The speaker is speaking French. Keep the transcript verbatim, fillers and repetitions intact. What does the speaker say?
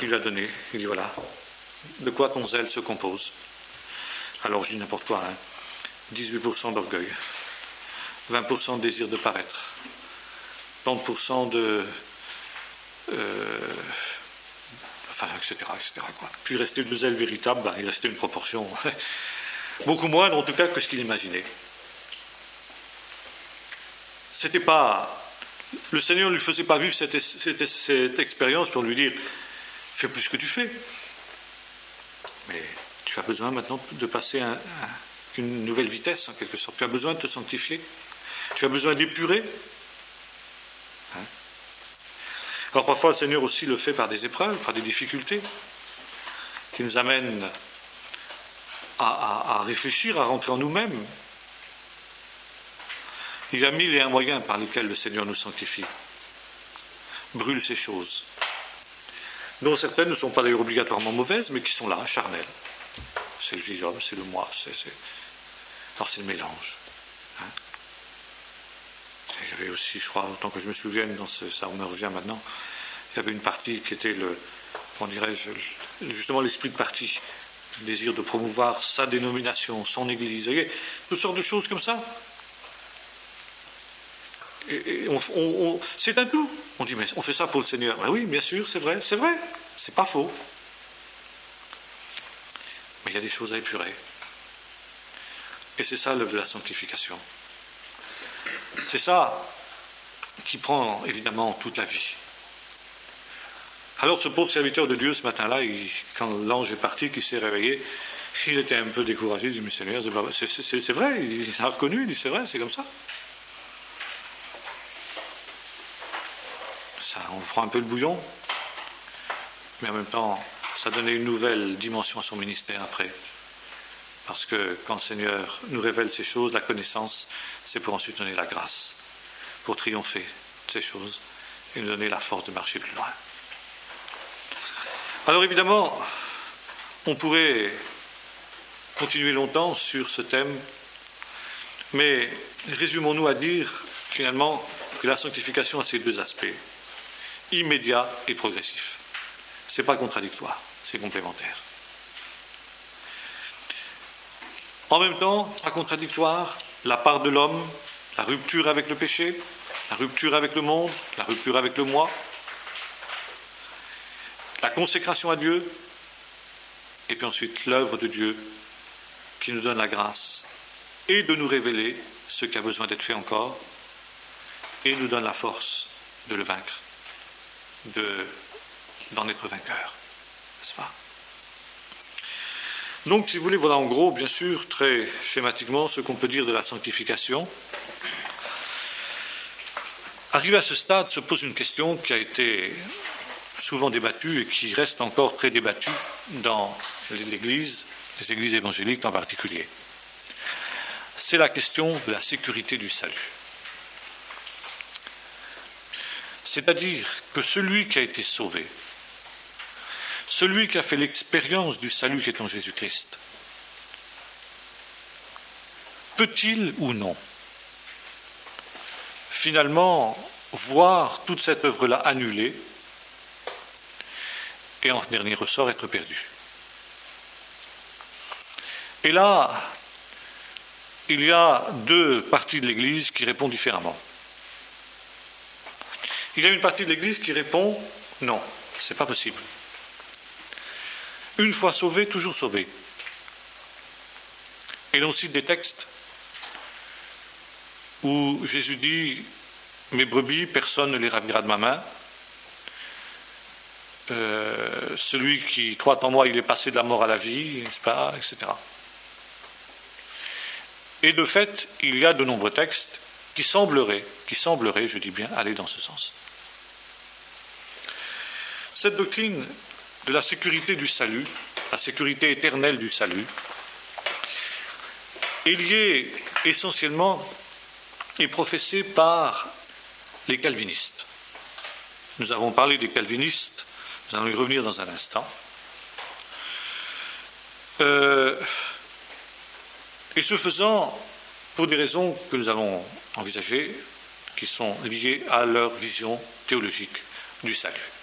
il lui a donné. Il dit voilà, de quoi ton zèle se compose? Alors je dis n'importe quoi, hein. dix-huit pour cent d'orgueil, vingt pour cent de désir de paraître, trente pour cent de... Euh, enfin, et cetera, et cetera quoi. Puis il restait de zèle véritable, ben, il restait une proportion beaucoup moindre en tout cas que ce qu'il imaginait. C'était pas... Le Seigneur ne lui faisait pas vivre cette, cette, cette expérience pour lui dire « fais plus que tu fais ». Mais tu as besoin maintenant de passer un, un, une nouvelle vitesse en quelque sorte. Tu as besoin de te sanctifier. Tu as besoin d'épurer. Hein? Alors parfois le Seigneur aussi le fait par des épreuves, par des difficultés qui nous amènent à, à, à réfléchir, à rentrer en nous-mêmes. Il y a mille et un moyens par lesquels le Seigneur nous sanctifie, brûle ces choses, dont certaines ne sont pas d'ailleurs obligatoirement mauvaises, mais qui sont là, charnelles. C'est le vieil homme, c'est le moi, c'est, c'est... Alors c'est le mélange. Hein? Il y avait aussi, je crois, autant que je me souvienne, dans ce, ça me revient maintenant, il y avait une partie qui était le, comment dirais-je, justement l'esprit de parti, le désir de promouvoir sa dénomination, son église, vous voyez, toutes sortes de choses comme ça. Et, et on, on, on, c'est un tout. On dit, mais on fait ça pour le Seigneur. Ben oui, bien sûr, c'est vrai, c'est vrai, c'est pas faux. Mais il y a des choses à épurer. Et c'est ça l'œuvre de la sanctification. C'est ça qui prend évidemment toute la vie. Alors ce pauvre serviteur de Dieu ce matin-là, il, quand l'ange est parti, qu'il s'est réveillé, il était un peu découragé, il dit, mais Seigneur, c'est, c'est, c'est, c'est vrai, il a reconnu, il dit, c'est vrai, c'est comme ça. Ça, on prend un peu le bouillon, mais en même temps, ça donnait une nouvelle dimension à son ministère après. Parce que quand le Seigneur nous révèle ces choses, la connaissance, c'est pour ensuite donner la grâce, pour triompher de ces choses et nous donner la force de marcher plus loin. Alors évidemment, on pourrait continuer longtemps sur ce thème, mais résumons-nous à dire finalement que la sanctification a ces deux aspects, immédiat et progressif. Ce n'est pas contradictoire, c'est complémentaire. En même temps, pas contradictoire, la part de l'homme, la rupture avec le péché, la rupture avec le monde, la rupture avec le moi, la consécration à Dieu, et puis ensuite l'œuvre de Dieu qui nous donne la grâce et de nous révéler ce qui a besoin d'être fait encore et nous donne la force de le vaincre, de, d'en être vainqueur, n'est-ce pas ? Donc, si vous voulez, voilà en gros, bien sûr, très schématiquement, ce qu'on peut dire de la sanctification. Arrivé à ce stade, se pose une question qui a été souvent débattue et qui reste encore très débattue dans l'Église, les églises évangéliques en particulier. C'est la question de la sécurité du salut. C'est-à-dire que celui qui a été sauvé, celui qui a fait l'expérience du salut qui est en Jésus-Christ, peut-il ou non finalement voir toute cette œuvre-là annulée et en dernier ressort être perdu? Et là, il y a deux parties de l'Église qui répondent différemment. Il y a une partie de l'Église qui répond « non, ce n'est pas possible ». Une fois sauvé, toujours sauvé. Et l'on cite des textes où Jésus dit « mes brebis, personne ne les ravira de ma main. Euh, celui qui croit en moi, il est passé de la mort à la vie, n'est-ce pas, et cetera » Et de fait, il y a de nombreux textes qui sembleraient, qui sembleraient, je dis bien, aller dans ce sens. Cette doctrine de la sécurité du salut, la sécurité éternelle du salut, est liée essentiellement et professée par les calvinistes. Nous avons parlé des calvinistes, nous allons y revenir dans un instant. Euh, et ce faisant, pour des raisons que nous allons envisager, qui sont liées à leur vision théologique du salut.